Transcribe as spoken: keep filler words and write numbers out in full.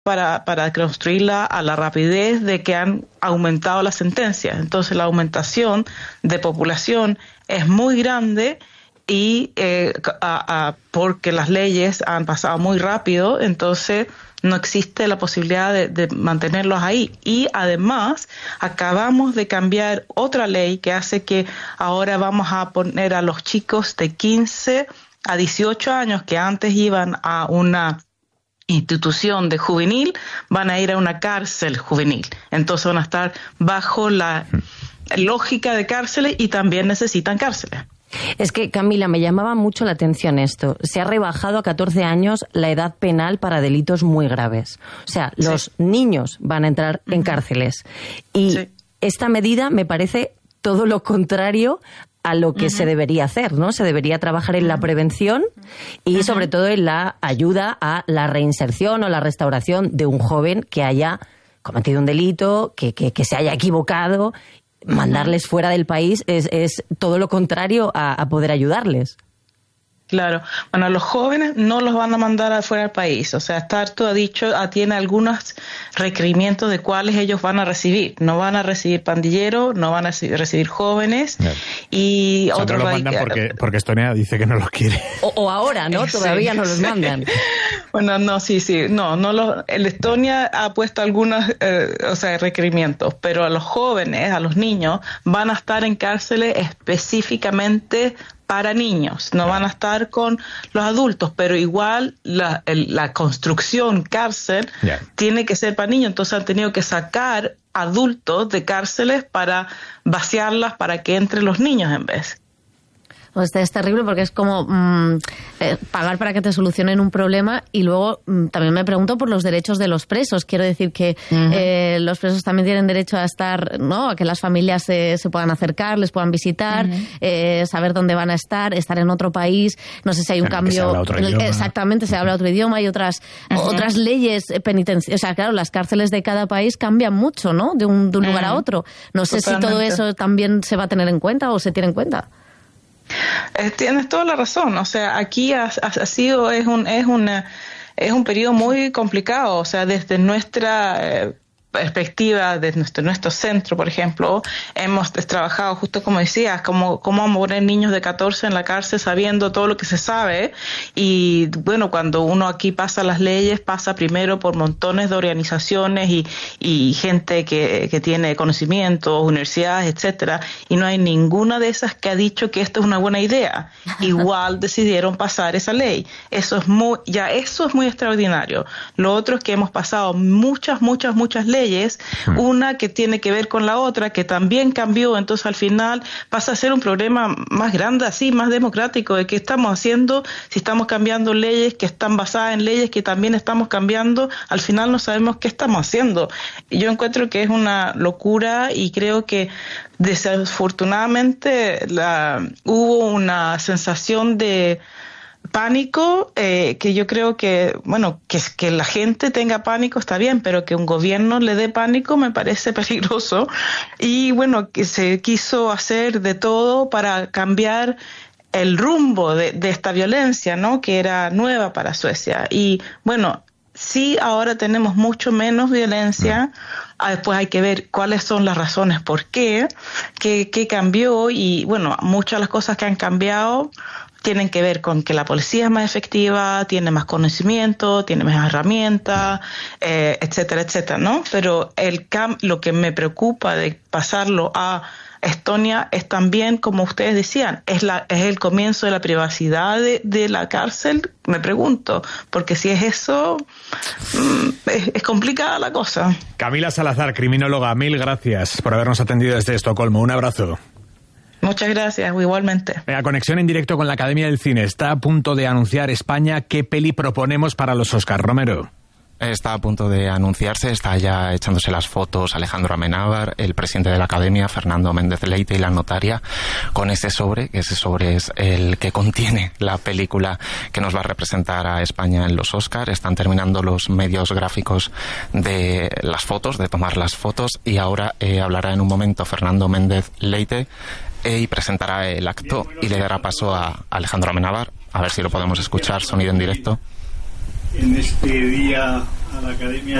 para, para construirla a la rapidez de que han aumentado las sentencias. Entonces la aumentación de población es muy grande y eh, a, a, porque las leyes han pasado muy rápido, entonces no existe la posibilidad de, de mantenerlos ahí. Y además acabamos de cambiar otra ley que hace que ahora vamos a poner a los chicos de quince a dieciocho años que antes iban a una institución de juvenil, van a ir a una cárcel juvenil. Entonces van a estar bajo la lógica de cárceles y también necesitan cárceles. Es que, Camila, me llamaba mucho la atención esto. Se ha rebajado a catorce años la edad penal para delitos muy graves. O sea, los sí. niños van a entrar en cárceles. Y sí. esta medida me parece todo lo contrario a lo que uh-huh. se debería hacer, ¿no? Se debería trabajar en la prevención y uh-huh. sobre todo en la ayuda a la reinserción o la restauración de un joven que haya cometido un delito, que, que, que se haya equivocado. Mandarles fuera del país es, es todo lo contrario a, a poder ayudarles. Claro. Bueno, a los jóvenes no los van a mandar afuera del país. O sea, Startu ha dicho, tiene algunos requerimientos de cuáles ellos van a recibir. No van a recibir pandilleros, no van a recibir jóvenes. Claro. Y o sea, otros no los mandan porque, porque Estonia dice que no los quiere. O, o ahora, ¿no? Todavía sí. no los mandan. Bueno, no, sí, sí. No, no los, el Estonia ha puesto algunos, eh, o sea, requerimientos, pero a los jóvenes, a los niños, van a estar en cárceles específicamente para niños, no van a estar con los adultos, pero igual la, el, la construcción cárcel yeah. tiene que ser para niños, entonces han tenido que sacar adultos de cárceles para vaciarlas para que entren los niños en vez. Pues es terrible porque es como mmm, eh, pagar para que te solucionen un problema y luego mmm, también me pregunto por los derechos de los presos. Quiero decir que uh-huh. eh, los presos también tienen derecho a estar, ¿no? A que las familias se, se puedan acercar, les puedan visitar, uh-huh. eh, saber dónde van a estar, estar en otro país. No sé si hay un Pero cambio. se habla otro en el, idioma. Exactamente, se habla otro idioma y otras uh-huh. otras leyes penitenciarias. O sea, claro, las cárceles de cada país cambian mucho, ¿no? De un, de un uh-huh. lugar a otro. No sé Totalmente. Si todo eso también se va a tener en cuenta o se tiene en cuenta. Eh, tienes toda la razón, o sea, aquí ha, ha sido, es un, es una, es un periodo muy complicado, o sea, desde nuestra eh, perspectiva, desde nuestro, nuestro centro, por ejemplo, hemos trabajado justo como decías, como cómo poner niños de catorce en la cárcel sabiendo todo lo que se sabe y bueno, cuando uno aquí pasa las leyes, pasa primero por montones de organizaciones y, y gente que, que tiene conocimientos, universidades, etcétera, y no hay ninguna de esas que ha dicho que esto es una buena idea. Igual decidieron pasar esa ley. Eso es muy, ya eso es muy extraordinario. Lo otro es que hemos pasado muchas, muchas, muchas leyes una que tiene que ver con la otra, que también cambió, entonces al final pasa a ser un problema más grande, así, más democrático, de qué estamos haciendo, si estamos cambiando leyes que están basadas en leyes que también estamos cambiando, al final no sabemos qué estamos haciendo. Yo encuentro que es una locura y creo que desafortunadamente la, hubo una sensación de pánico, eh, que yo creo que, bueno, que, que la gente tenga pánico está bien, pero que un gobierno le dé pánico me parece peligroso. Y bueno, que se quiso hacer de todo para cambiar el rumbo de, de esta violencia, ¿no? Que era nueva para Suecia. Y bueno, sí, ahora tenemos mucho menos violencia. Después hay que ver cuáles son las razones por qué, qué, qué cambió. Y bueno, muchas de las cosas que han cambiado tienen que ver con que la policía es más efectiva, tiene más conocimiento, tiene más herramientas, eh, etcétera, etcétera, ¿no? Pero el cam- lo que me preocupa de pasarlo a Estonia es también, como ustedes decían, es la es el comienzo de la privacidad de, de la cárcel, me pregunto, porque si es eso, mmm, es, es complicada la cosa. Camila Salazar, criminóloga, mil gracias por habernos atendido desde Estocolmo. Un abrazo. Muchas gracias, igualmente. La conexión en directo con la Academia del Cine. Está a punto de anunciar España qué peli proponemos para los Oscar. Romero. Está a punto de anunciarse, está ya echándose las fotos Alejandro Amenábar, el presidente de la Academia, Fernando Méndez Leite, y la notaria, con ese sobre, que ese sobre es el que contiene la película que nos va a representar a España en los Oscar. Están terminando los medios gráficos de las fotos, de tomar las fotos, y ahora eh, hablará en un momento Fernando Méndez Leite eh, y presentará el acto y le dará paso a Alejandro Amenábar. A ver si lo podemos escuchar, sonido en directo. En este día a la Academia